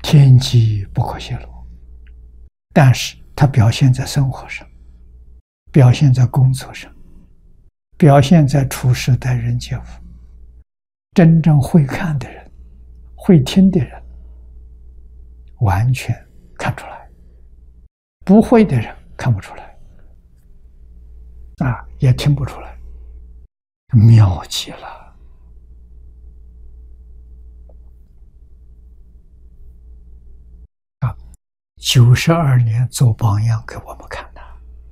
天机不可泄露，但是它表现在生活上，表现在工作上，表现在处事待人接物。真正会看的人，会听的人，完全看出来；不会的人看不出来，也听不出来，妙极了。92年做榜样给我们看的，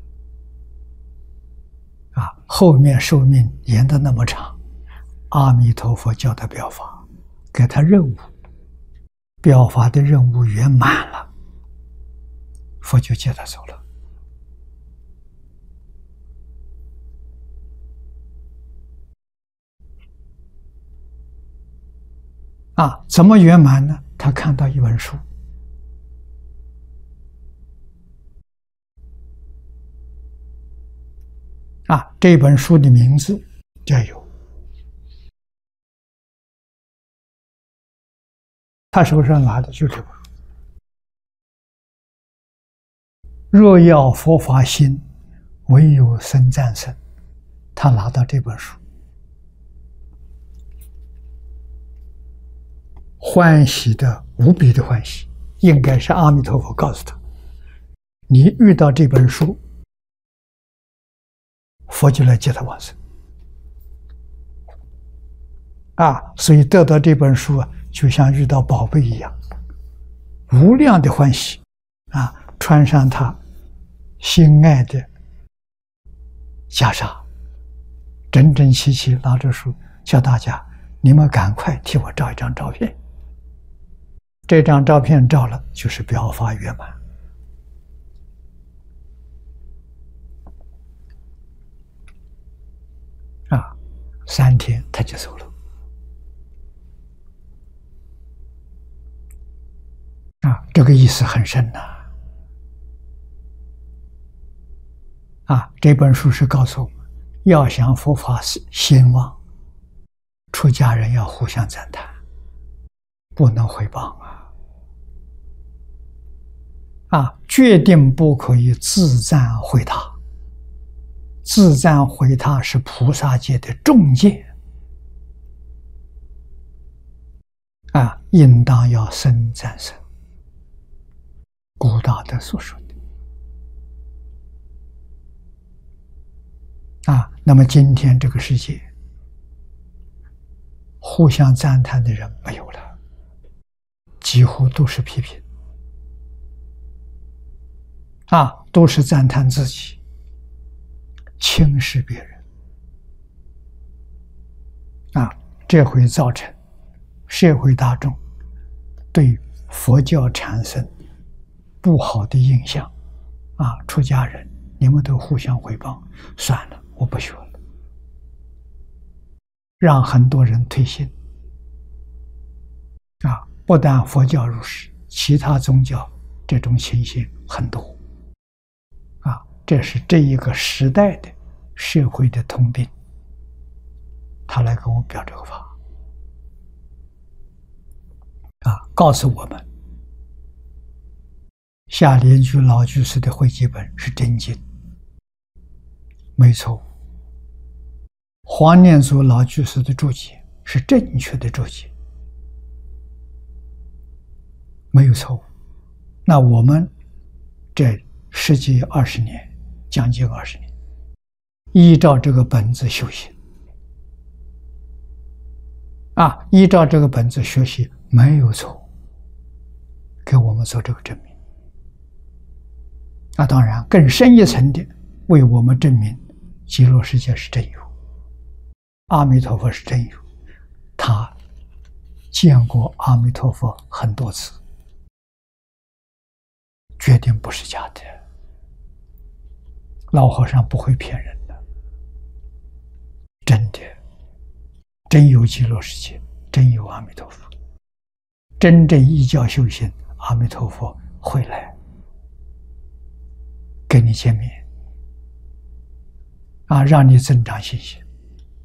后面寿命延得那么长，阿弥陀佛叫他表法，给他任务，表法的任务圆满了，佛就接他走了。怎么圆满呢？他看到一本书，这本书的名字叫有，他手上拿的就是这本书。若要佛法兴，唯有僧赞僧。他拿到这本书，欢喜的无比的欢喜，应该是阿弥陀佛告诉他，你遇到这本书，佛就来接他往生。所以得到这本书就像遇到宝贝一样，无量的欢喜穿上他心爱的袈裟，整整齐齐拿着书，叫大家你们赶快替我照一张照片。这张照片照了，就是表法圆满。3天他就走了。这个意思很深这本书是告诉我们，要想佛法兴旺，出家人要互相赞叹，不能毁谤决定不可以自赞毁他。自赞毁他是菩萨界的重戒应当要僧赞僧。古大德所说的那么今天这个世界互相赞叹的人没有了，几乎都是批评都是赞叹自己，轻视别人这会造成社会大众对佛教产生不好的印象出家人你们都互相诽谤，算了，我不学了，让很多人退信不但佛教如是，其他宗教这种情形很多这是这一个时代的社会的通病。他来跟我表这个法告诉我们，下莲居老居士的汇集本是真经，没错误。黄念祖老居士的注解是正确的注解，没有错误。那我们这10几20年，将近20年，依照这个本子修行依照这个本子学习没有错误，给我们做这个证明。当然更深一层的为我们证明极乐世界是真有，阿弥陀佛是真有，他见过阿弥陀佛很多次，决定不是假的。老和尚不会骗人的，真的，真有极乐世界，真有阿弥陀佛。真正依教修行，阿弥陀佛会来跟你见面让你增长信心。